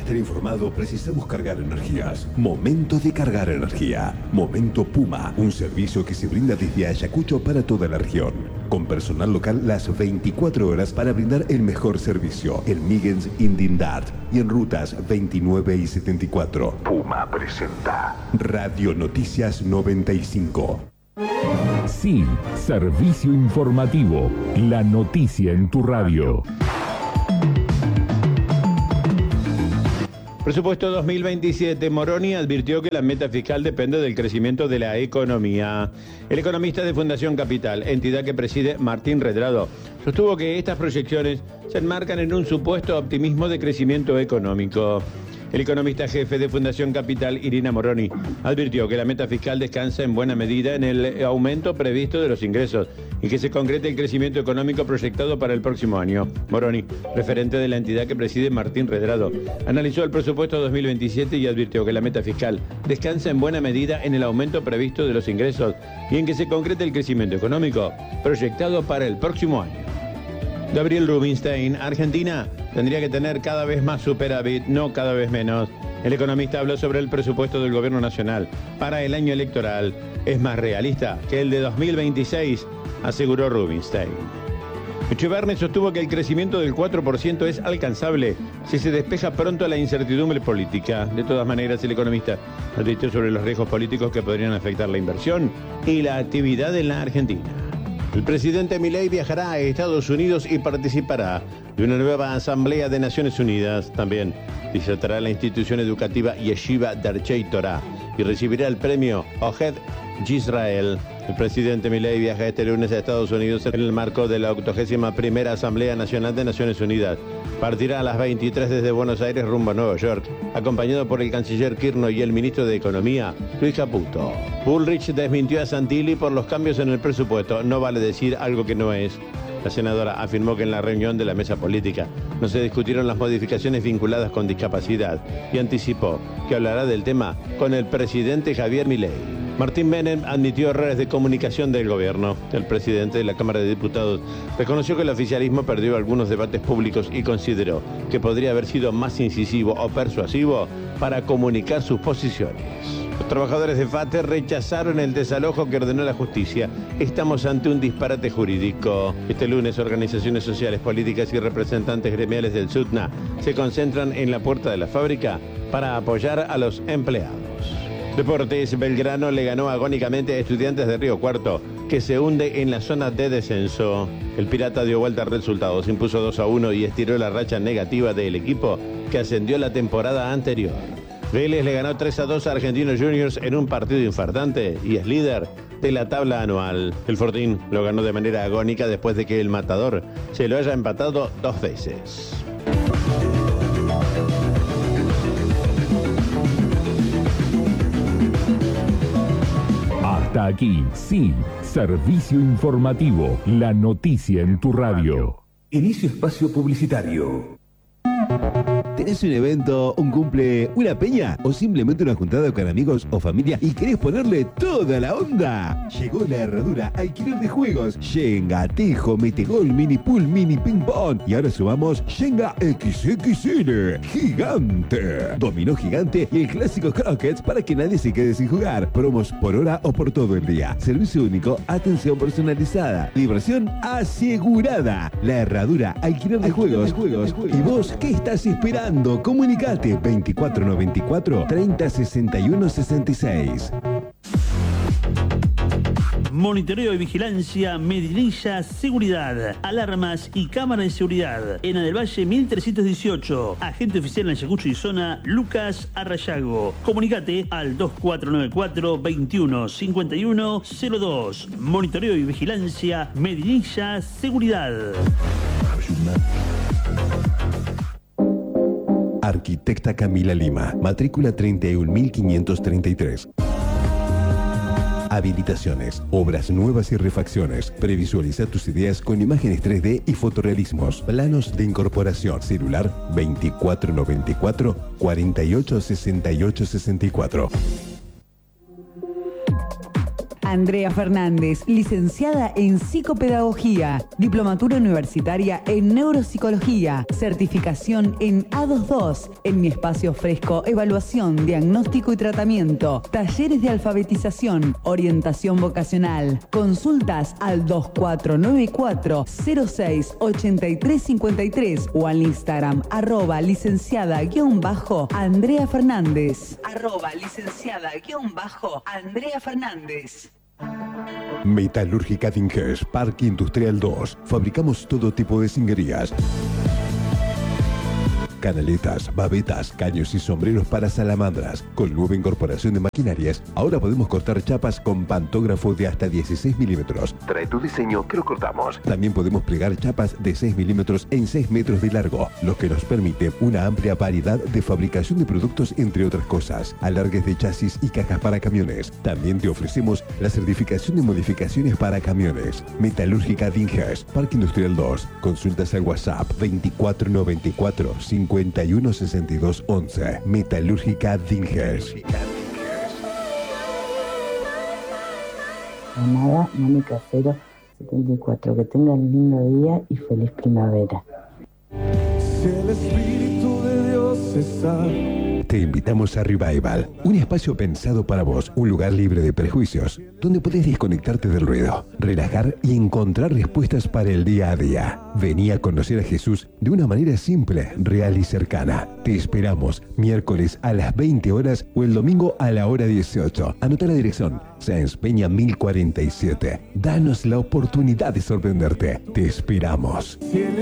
estar informado, precisamos cargar energías. Momento de cargar energía. Momento Puma, un servicio que se brinda desde Ayacucho para toda la región. Con personal local las 24 horas para brindar el mejor servicio. En Migens Indindad y en rutas 29 y 74. Puma presenta Radio Noticias 95. Sí, servicio informativo. La noticia en tu radio. Presupuesto 2027. Moroni advirtió que la meta fiscal depende del crecimiento de la economía. El economista de Fundación Capital, entidad que preside Martín Redrado, sostuvo que estas proyecciones se enmarcan en un supuesto optimismo de crecimiento económico. El economista jefe de Fundación Capital, Irina Moroni, advirtió que la meta fiscal descansa en buena medida en el aumento previsto de los ingresos y que se concrete el crecimiento económico proyectado para el próximo año. Moroni, referente de la entidad que preside Martín Redrado, analizó el presupuesto 2027 y advirtió que la meta fiscal descansa en buena medida en el aumento previsto de los ingresos y en que se concrete el crecimiento económico proyectado para el próximo año. Gabriel Rubinstein, Argentina tendría que tener cada vez más superávit, no cada vez menos. El economista habló sobre el presupuesto del gobierno nacional para el año electoral. Es más realista que el de 2026, aseguró Rubinstein. Echeverri sostuvo que el crecimiento del 4% es alcanzable si se despeja pronto la incertidumbre política. De todas maneras, el economista advirtió sobre los riesgos políticos que podrían afectar la inversión y la actividad en la Argentina. El presidente Milei viajará a Estados Unidos y participará de una nueva asamblea de Naciones Unidas. También visitará la institución educativa Yeshiva Darchei Torah y recibirá el premio Ohed Yisrael. El presidente Milei viaja este lunes a Estados Unidos en el marco de la 81ª Asamblea Nacional de Naciones Unidas. Partirá a las 23 desde Buenos Aires rumbo a Nueva York, acompañado por el canciller Kirchner y el ministro de Economía, Luis Caputo. Bullrich desmintió a Santilli por los cambios en el presupuesto. No vale decir algo que no es. La senadora afirmó que en la reunión de la mesa política no se discutieron las modificaciones vinculadas con discapacidad y anticipó que hablará del tema con el presidente Javier Milei. Martín Menem admitió errores de comunicación del gobierno. El presidente de la Cámara de Diputados reconoció que el oficialismo perdió algunos debates públicos y consideró que podría haber sido más incisivo o persuasivo para comunicar sus posiciones. Los trabajadores de FATE rechazaron el desalojo que ordenó la justicia. Estamos ante un disparate jurídico. Este lunes, organizaciones sociales, políticas y representantes gremiales del SUTNA se concentran en la puerta de la fábrica para apoyar a los empleados. Deportes, Belgrano le ganó agónicamente a Estudiantes de Río Cuarto, que se hunde en la zona de descenso. El Pirata dio vuelta al resultado, se impuso 2-1 y estiró la racha negativa del equipo que ascendió la temporada anterior. Vélez le ganó 3-2 a Argentinos Juniors en un partido infartante y es líder de la tabla anual. El Fortín lo ganó de manera agónica después de que el Matador se lo haya empatado 2 veces. Hasta aquí, sí, servicio informativo, la noticia en tu radio. Inicio espacio publicitario. ¿Tenés un evento, un cumple, una peña o simplemente una juntada con amigos o familia y querés ponerle toda la onda? Llegó la herradura alquiler de juegos, Shenga, Tejo, Metegol, Mini Pool, Mini Ping Pong y ahora sumamos Shenga XXL, gigante, dominó gigante y el clásico croquets para que nadie se quede sin jugar. Promos por hora o por todo el día. Servicio único, atención personalizada, diversión asegurada. La herradura alquiler de juegos. ¿Y vos qué estás esperando? Comunicate 2494 3061 66. Monitoreo y vigilancia, Medinilla Seguridad, alarmas y cámaras de seguridad. En del Valle 1318, agente oficial en Ayacucho y zona, Lucas Arrayago. Comunicate al 2494 21 51 02. Monitoreo y vigilancia, Medinilla Seguridad. Arquitecta Camila Lima, matrícula 31533. Habilitaciones, obras nuevas y refacciones. Previsualiza tus ideas con imágenes 3D y fotorrealismos. Planos de incorporación. Celular 2494 4868 64. Andrea Fernández, licenciada en Psicopedagogía, diplomatura universitaria en Neuropsicología, certificación en A22. En Mi Espacio ofrezco evaluación, diagnóstico y tratamiento, talleres de alfabetización, orientación vocacional. Consultas al 2494 06 8353 o al Instagram @licenciada_Andrea Fernández. @licenciada_Andrea Fernández. Metalúrgica Dinges, Parque Industrial 2. Fabricamos todo tipo de zinguerías. Canaletas, babetas, caños y sombreros para salamandras. Con nueva incorporación de maquinarias, ahora podemos cortar chapas con pantógrafo de hasta 16 milímetros. Trae tu diseño que lo cortamos. También podemos plegar chapas de 6 milímetros en 6 metros de largo, lo que nos permite una amplia variedad de fabricación de productos, entre otras cosas. Alargues de chasis y cajas para camiones. También te ofrecemos la certificación de modificaciones para camiones. Metalúrgica Dinges, Parque Industrial 2. Consultas al WhatsApp 2494 516211. Metalúrgica Dinges. Nada, Mónica 074. Que tengan lindo día y feliz primavera. Si el Espíritu de Dios está. Te invitamos a Revival, un espacio pensado para vos, un lugar libre de prejuicios, donde podés desconectarte del ruido, relajar y encontrar respuestas para el día a día. Vení a conocer a Jesús de una manera simple, real y cercana. Te esperamos miércoles a las 20 horas o el domingo a la hora 18. Anota la dirección, Sáenz Peña 1047. Danos la oportunidad de sorprenderte. Te esperamos.